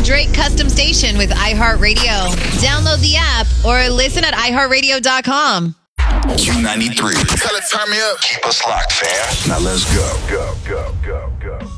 Drake custom station with iHeartRadio. Download the app or listen at iHeartRadio.com. Q93. Tell it, turn me up. Keep us locked, fam. Now let's go. Go.